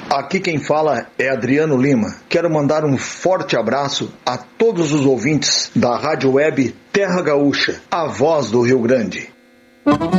Aqui quem fala é Adriano Lima. Quero mandar um forte abraço a todos os ouvintes da Rádio Web Terra Gaúcha, a voz do Rio Grande.